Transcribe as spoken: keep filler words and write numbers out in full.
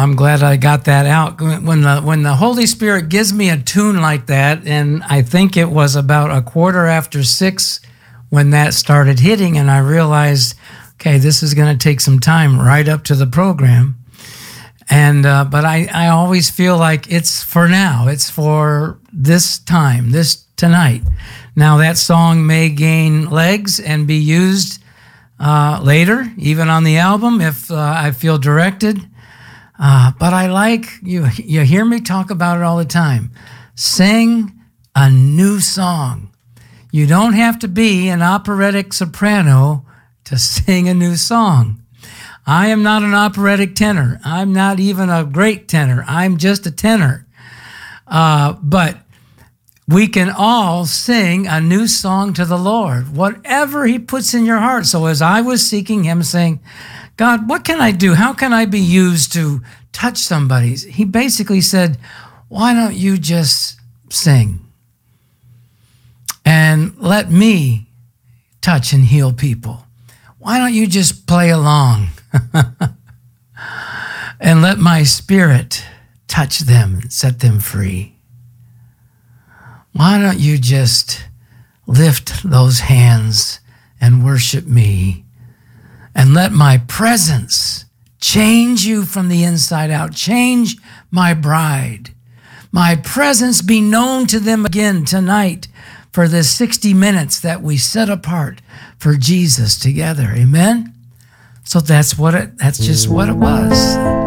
I'm glad I got that out. When the when the Holy Spirit gives me a tune like that, and I think it was about a quarter after six when that started hitting, and I realized, okay, this is going to take some time right up to the program. And uh, but I, I always feel like it's for now. It's for this time, this tonight. Now that song may gain legs and be used uh, later, even on the album, if uh, I feel directed. Uh, but I like, you you hear me talk about it all the time. Sing a new song. You don't have to be an operatic soprano to sing a new song. I am not an operatic tenor. I'm not even a great tenor. I'm just a tenor. Uh, but we can all sing a new song to the Lord, whatever he puts in your heart. So as I was seeking him, saying, God, what can I do? How can I be used to touch somebody? He basically said, why don't you just sing and let me touch and heal people? Why don't you just play along and let my spirit touch them and set them free? Why don't you just lift those hands and worship me? And let my presence change you from the inside out. Change my bride. My presence be known to them again tonight for the sixty minutes that we set apart for Jesus together. Amen? So that's what it, that's just what it was.